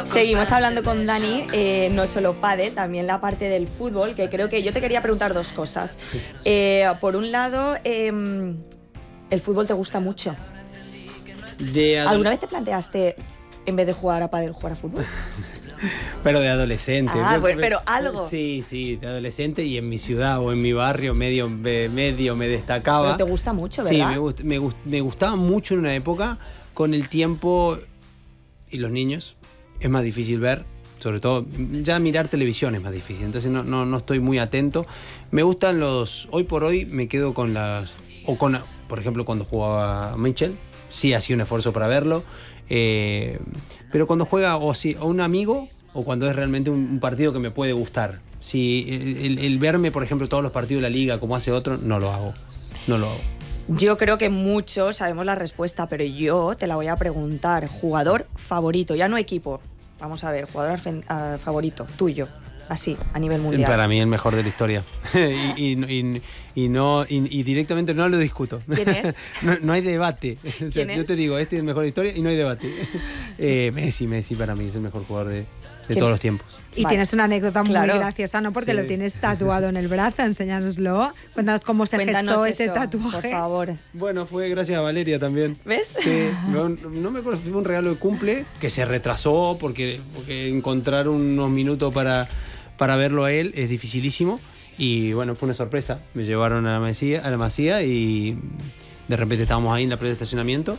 Seguimos hablando con Dani, no solo pádel, también la parte del fútbol, que creo que yo te quería preguntar dos cosas. Por un lado, el fútbol te gusta mucho. ¿Alguna vez te planteaste, en vez de jugar a pádel, jugar a fútbol? Pero de adolescente. Pero algo. Sí, de adolescente, y en mi ciudad o en mi barrio medio me destacaba. Pero te gusta mucho, ¿verdad? Sí, me gustaba mucho en una época. Con el tiempo y los niños es más difícil ver, sobre todo ya mirar televisión es más difícil, entonces no estoy muy atento. Me gustan hoy por hoy me quedo con por ejemplo, cuando jugaba Mitchell, sí hacía un esfuerzo para verlo, pero cuando juega o un amigo, o cuando es realmente un partido que me puede gustar. Si el verme, por ejemplo, todos los partidos de la liga como hace otro, no lo hago. Yo creo que muchos sabemos la respuesta, pero yo te la voy a preguntar. Jugador favorito, ya no equipo. Vamos a ver, jugador favorito, tuyo, así, a nivel mundial. Para mí el mejor de la historia. y directamente no lo discuto. ¿Quién es? No hay debate. O sea, yo te digo, este es el mejor de la historia y no hay debate. Messi para mí es el mejor jugador de todos los tiempos. Y tienes una anécdota muy graciosa, ¿no? Porque lo tienes tatuado en el brazo, enséñanoslo. Cuéntanos cómo se gestó ese tatuaje. Por favor. Bueno, fue gracias a Valeria también. ¿Ves? Sí, no me acuerdo, fue un regalo de cumple que se retrasó porque encontrar unos minutos para verlo a él es dificilísimo. Y bueno, fue una sorpresa. Me llevaron a la Masía y de repente estábamos ahí en la plaza de estacionamiento.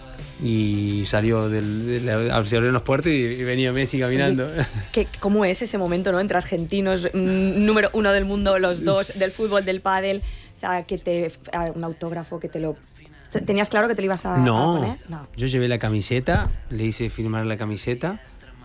Y salió abrieron las puertas y venía Messi caminando. ¿Cómo es ese momento, no? Entre argentinos, número uno del mundo, los dos, del fútbol, del pádel, o sea, un autógrafo que te lo... ¿Tenías claro que te lo ibas a poner? No. Yo llevé la camiseta, le hice firmar la camiseta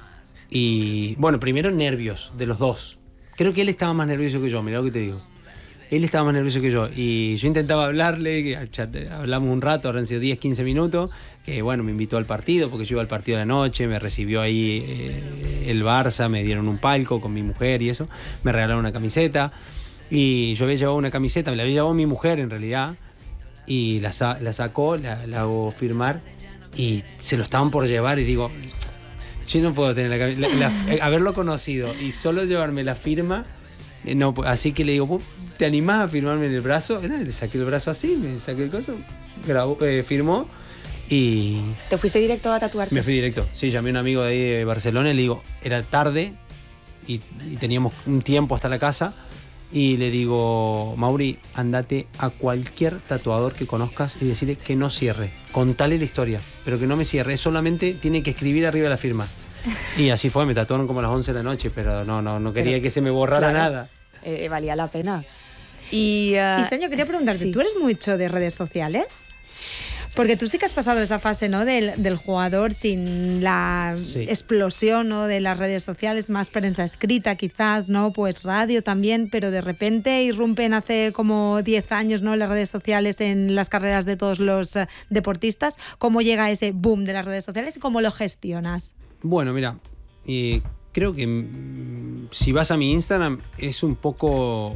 y, bueno, primero nervios de los dos. Creo que él estaba más nervioso que yo, mirá lo que te digo. Él estaba más nervioso que yo y yo intentaba hablarle, hablamos un rato, habrán sido 10, 15 minutos, que bueno, me invitó al partido porque yo iba al partido de la noche, me recibió ahí el Barça, me dieron un palco con mi mujer y eso, me regalaron una camiseta y yo había llevado una camiseta, me la había llevado mi mujer en realidad y la sacó, la hago firmar y se lo estaban por llevar y digo, yo no puedo tener haberlo conocido y solo llevarme la firma. No, así que le digo, ¿te animás a firmarme en el brazo? Le saqué el brazo así, me saqué el coso, firmó y... ¿Te fuiste directo a tatuarte? Me fui directo, sí, llamé a un amigo de ahí de Barcelona y le digo, era tarde y teníamos un tiempo hasta la casa y le digo, Mauri, andate a cualquier tatuador que conozcas y decirle que no cierre, contale la historia, pero que no me cierre, solamente tiene que escribir arriba la firma. Y así fue, me tatuaron como a las 11 de la noche, pero no quería que se me borrara nada. Valía la pena. Y Señor, quería preguntarte, ¿tú eres mucho de redes sociales? Porque tú sí que has pasado esa fase, ¿no? del jugador sin la explosión, ¿no? De las redes sociales, más prensa escrita quizás, ¿no? Pues radio también, pero de repente irrumpen hace como 10 años, ¿no? Las redes sociales en las carreras de todos los deportistas. ¿Cómo llega ese boom de las redes sociales y cómo lo gestionas? Bueno, mira, creo que si vas a mi Instagram es un poco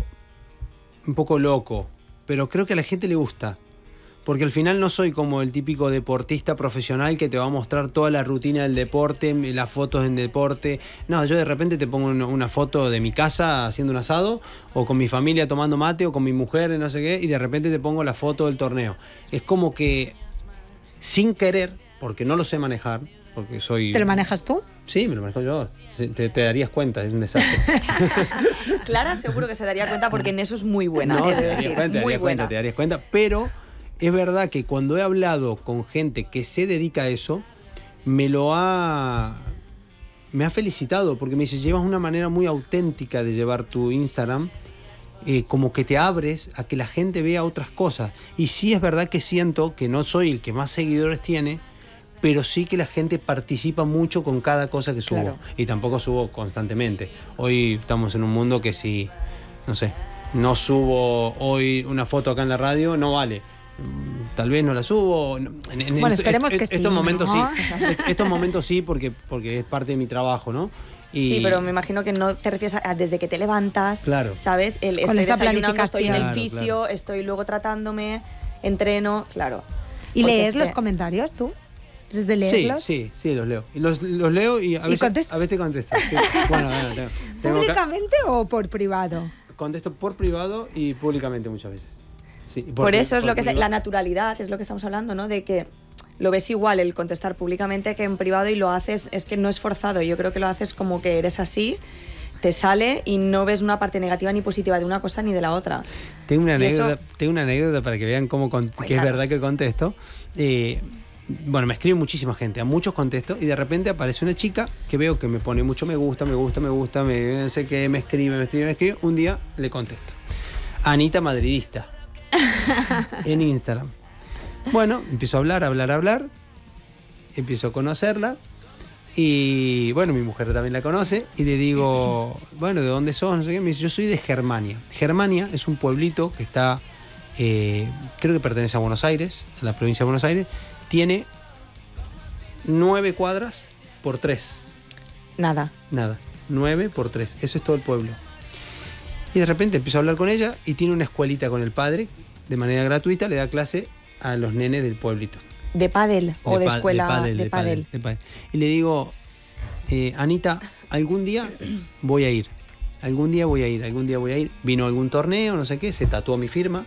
loco, pero creo que a la gente le gusta. Porque al final no soy como el típico deportista profesional que te va a mostrar toda la rutina del deporte, las fotos en deporte. No, yo de repente te pongo una foto de mi casa haciendo un asado, o con mi familia tomando mate, o con mi mujer, no sé qué, y de repente te pongo la foto del torneo. Es como que, sin querer, porque no lo sé manejar, porque soy... ¿Te lo manejas tú? Sí, me lo manejo yo. Te darías cuenta, es un desastre. Clara seguro que se daría cuenta porque en eso es muy buena. No, te darías cuenta, pero es verdad que cuando he hablado con gente que se dedica a eso, me ha felicitado, porque me dice, llevas una manera muy auténtica de llevar tu Instagram, como que te abres a que la gente vea otras cosas. Y sí es verdad que siento que no soy el que más seguidores tiene, pero sí que la gente participa mucho con cada cosa que subo. Claro. Y tampoco subo constantemente. Hoy estamos en un mundo que si, no sé, no subo hoy una foto acá en la radio, no vale. Tal vez no la subo. Bueno, esperemos que sí. Estos momentos sí. Estos momentos sí, porque es parte de mi trabajo, ¿no? Sí, pero me imagino que no te refieres a desde que te levantas, claro. ¿Sabes? Estoy desayunando, estoy en el fisio, estoy luego tratándome, entreno, claro. ¿Y lees los comentarios tú? ¿Eres de leerlos? Sí, los leo. Y los leo y a veces contesto. Sí. Bueno, ¿Públicamente o por privado? Contesto por privado y públicamente muchas veces. Sí, por eso es lo que es la naturalidad, es lo que estamos hablando, ¿no? De que lo ves igual el contestar públicamente que en privado y lo haces, es que no es forzado. Yo creo que lo haces como que eres así, te sale y no ves una parte negativa ni positiva de una cosa ni de la otra. Tengo una anécdota para que vean que es verdad que contesto. Bueno, me escribe muchísima gente, a muchos contesto y de repente aparece una chica que veo que me pone mucho me gusta, no sé qué, me escribe. Un día le contesto. Anita Madridista. En Instagram. Bueno, empiezo a hablar. Empiezo a conocerla. Y bueno, mi mujer también la conoce. Y le digo, bueno, ¿de dónde sos? No sé qué. Me dice, yo soy de Germania. Germania es un pueblito que está, creo que pertenece a Buenos Aires, a la provincia de Buenos Aires. Tiene 9 cuadras por 3. Nada. 9 por 3. Eso es todo el pueblo. Y de repente empiezo a hablar con ella y tiene una escuelita con el padre, de manera gratuita, le da clase a los nenes del pueblito. ¿De pádel o de escuela? De pádel. Y le digo, Anita, algún día voy a ir. Algún día voy a ir. Vino a algún torneo, no sé qué, se tatuó mi firma.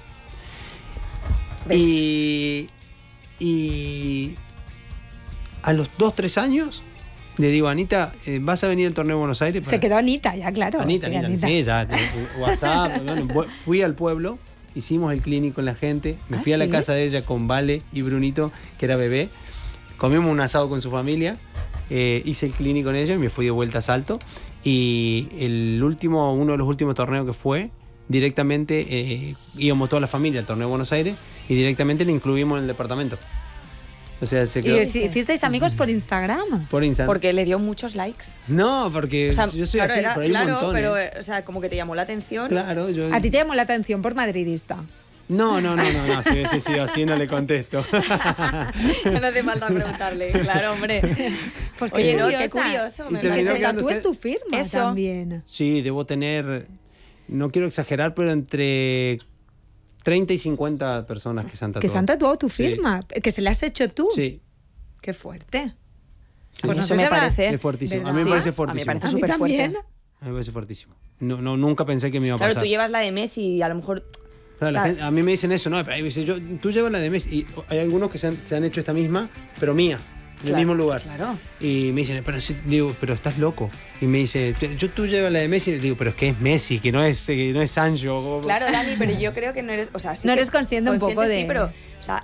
¿Ves? Y a los 2-3 años le digo, Anita, ¿vas a venir al torneo de Buenos Aires? Se quedó Anita, ya claro. Anita. Sí, ya, WhatsApp. Bueno, fui al pueblo, hicimos el clinic con la gente, me fui a la casa de ella con Vale y Brunito, que era bebé, comimos un asado con su familia, hice el clinic con ella y me fui de vuelta a Salto. Y uno de los últimos torneos que fue, directamente íbamos toda la familia al torneo de Buenos Aires y directamente le incluimos en el departamento. O sea, se quedó. ¿Y hicisteis amigos por Instagram? Por Instagram. Porque le dio muchos likes. No, porque yo soy así, pero hay un montón. Pero, o sea, como que te llamó la atención. Claro, ¿A ti te llamó la atención por madridista? No, si hubiese sido así no le contesto. No hace falta preguntarle, claro, hombre. Pues oye, qué curioso. Que se tatúe tu firma también. Sí, debo tener, no quiero exagerar, pero entre 30 y 50 personas que se han tatuado. Que se han tatuado tu firma, que se la has hecho tú. Sí. Qué fuerte. Sí. Pues eso me parece fuertísimo. ¿Verdad? A mí me parece fuertísimo. A mí me parece súper fuerte. A mí me parece fuertísimo. No, nunca pensé que me iba a pasar. Claro, tú llevas la de Messi y a lo mejor... Claro, gente, a mí me dicen eso, no, pero ahí me dicen, tú llevas la de Messi. Y hay algunos que se han hecho esta misma, pero mía, en el mismo lugar. Claro. Y me dicen, pero estás loco. Y me dice, tú llevas la de Messi. Y digo, pero es que es Messi, que no es Sancho. Claro, Dani, pero yo creo que no eres... O sea, sí no eres consciente un poco de... Sí, pero,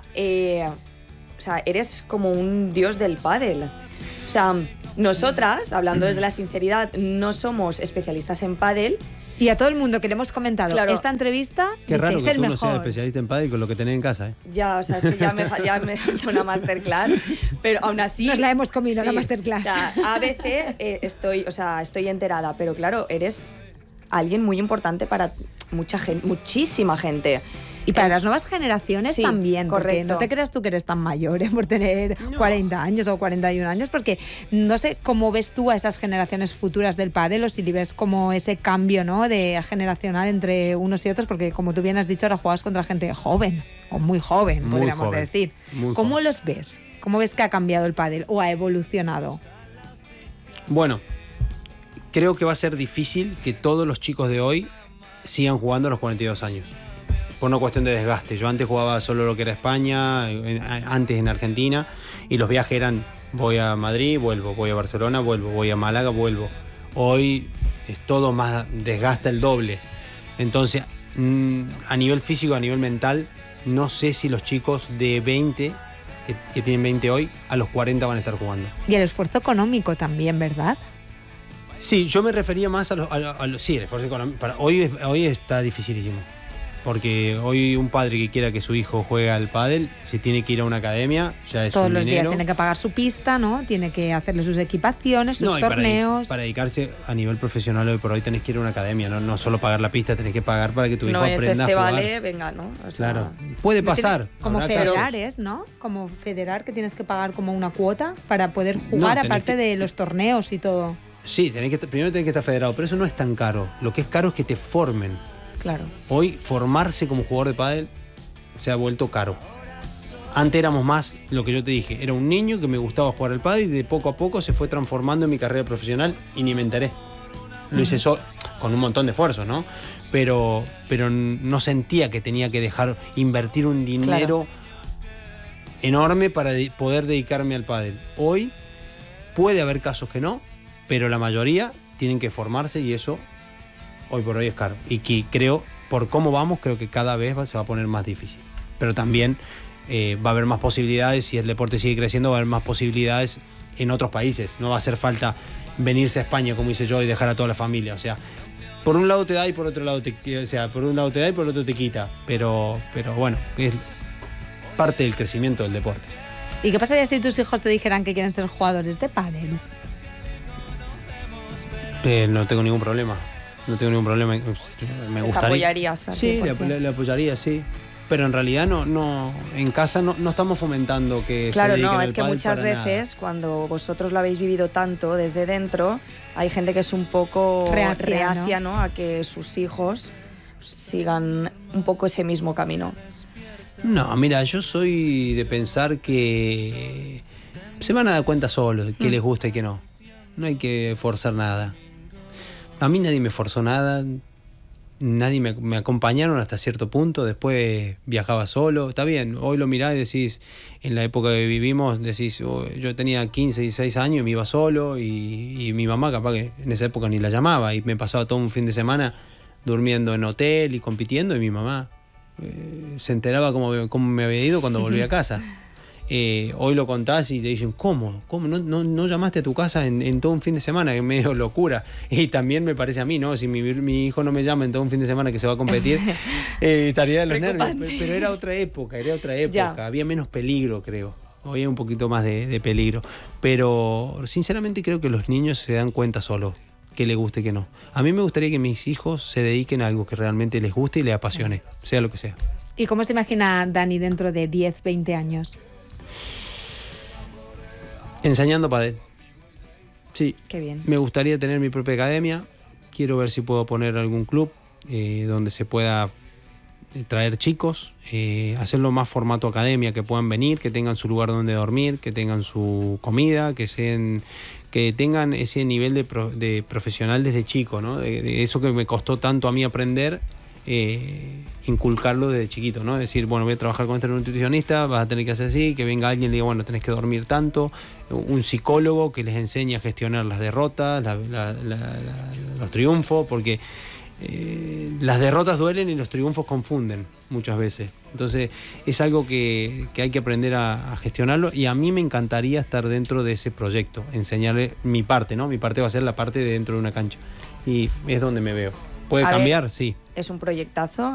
o sea, eres como un dios del pádel. O sea, nosotras, hablando desde la sinceridad, no somos especialistas en pádel. Y a todo el mundo que le hemos comentado esta entrevista, qué raro es que el tú mejor. no seas especialista en pádel con lo que tenés en casa, ¿eh? Ya, o sea, es que ya me falta una masterclass, pero aún así... Nos la hemos comido, la masterclass. O sea, a veces estoy enterada, pero claro, eres alguien muy importante para mucha gente, muchísima gente. Y para las nuevas generaciones también, correcto. Porque no te creas tú que eres tan mayor por tener 40 años o 41 años, porque no sé cómo ves tú a esas generaciones futuras del pádel o si ves como ese cambio, ¿no?, de generacional entre unos y otros, porque como tú bien has dicho, ahora juegas contra gente joven o muy joven, podríamos decir. ¿Cómo los ves? ¿Cómo ves que ha cambiado el pádel o ha evolucionado? Bueno, creo que va a ser difícil que todos los chicos de hoy sigan jugando a los 42 años. Por una cuestión de desgaste. Yo antes jugaba solo lo que era España, antes en Argentina, y los viajes eran, voy a Madrid, vuelvo, voy a Barcelona, vuelvo, voy a Málaga, vuelvo. Hoy es todo más, desgasta el doble. Entonces, a nivel físico, a nivel mental, no sé si los chicos de 20, que tienen 20 hoy, a los 40 van a estar jugando. Y el esfuerzo económico también, ¿verdad? Sí, yo me refería más a los sí, el esfuerzo económico. Hoy está dificilísimo. Porque hoy un padre que quiera que su hijo juegue al pádel, si tiene que ir a una academia, ya es todos un los dinero. Días tiene que pagar su pista, ¿no? Tiene que hacerle sus equipaciones, sus torneos. Para dedicarse a nivel profesional hoy por hoy tenés que ir a una academia, no solo pagar la pista, tenés que pagar para que tu hijo aprenda a jugar. Vale, venga, ¿no? O sea, claro, puede pasar. Como federar ¿no? Como federar que tienes que pagar como una cuota para poder jugar aparte de los torneos y todo. Sí, primero tenés que estar federado, pero eso no es tan caro. Lo que es caro es que te formen. Claro. Hoy formarse como jugador de pádel se ha vuelto caro. Antes éramos más, lo que yo te dije, era un niño que me gustaba jugar al pádel y de poco a poco se fue transformando en mi carrera profesional y ni me enteré. Lo hice con un montón de esfuerzo, ¿no? Pero no sentía que tenía que invertir un dinero enorme para poder dedicarme al pádel. Hoy puede haber casos que no, pero la mayoría tienen que formarse y eso hoy por hoy es caro. Y que creo, por cómo vamos, creo que cada vez se va a poner más difícil. Pero también va a haber más posibilidades, si el deporte sigue creciendo, va a haber más posibilidades en otros países. No va a hacer falta venirse a España, como hice yo, y dejar a toda la familia. O sea, por un lado te da y por otro lado por un lado te da y por el otro te quita. Pero bueno, es parte del crecimiento del deporte. ¿Y qué pasaría si tus hijos te dijeran que quieren ser jugadores de pádel? No tengo ningún problema. No tengo ningún problema. Me gustaría. ¿Apoyarías? Sí, le apoyaría, sí. Pero en realidad no en casa no estamos fomentando que claro, se dediquen no, al es que pádel muchas para veces nada. cuando vosotros lo habéis vivido tanto desde dentro, hay gente que es un poco reacia, ¿no? A que sus hijos sigan un poco ese mismo camino. No, mira, yo soy de pensar que se van a dar cuenta solos que les gusta y que no. No hay que forzar nada. A mí nadie me forzó nada. Nadie me acompañaron hasta cierto punto, después viajaba solo. Está bien, hoy lo mirás y decís, en la época que vivimos, decís, yo tenía 15, 16 años y me iba solo y mi mamá capaz que en esa época ni la llamaba y me pasaba todo un fin de semana durmiendo en hotel y compitiendo y mi mamá se enteraba cómo me había ido cuando volví a casa. Hoy lo contás y te dicen, ¿cómo? ¿No llamaste a tu casa en todo un fin de semana? Que es medio locura. Y también me parece a mí, ¿no? Si mi hijo no me llama en todo un fin de semana que se va a competir, estaría de los nervios. Pero era otra época. Ya. Había menos peligro, creo. Hoy hay un poquito más de peligro. Pero sinceramente creo que los niños se dan cuenta solos que les guste y que no. A mí me gustaría que mis hijos se dediquen a algo que realmente les guste y les apasione, sea lo que sea. ¿Y cómo se imagina Dani dentro de 10, 20 años? Enseñando pádel. Sí. Qué bien. Me gustaría tener mi propia academia. Quiero ver si puedo poner algún club donde se pueda traer chicos, hacerlo más formato academia, que puedan venir, que tengan su lugar donde dormir, que tengan su comida, que tengan ese nivel de profesional desde chico, ¿no? De eso que me costó tanto a mí aprender, inculcarlo desde chiquito, ¿no? Es decir, bueno, voy a trabajar con este nutricionista, vas a tener que hacer así, que venga alguien y le diga, bueno, tenés que dormir tanto, un psicólogo que les enseñe a gestionar las derrotas, los triunfos, porque las derrotas duelen y los triunfos confunden muchas veces. Entonces es algo que hay que aprender a gestionarlo y a mí me encantaría estar dentro de ese proyecto, enseñarle mi parte, ¿no? Mi parte va a ser la parte de dentro de una cancha y es donde me veo. ¿Puede cambiar? Sí. Es un proyectazo,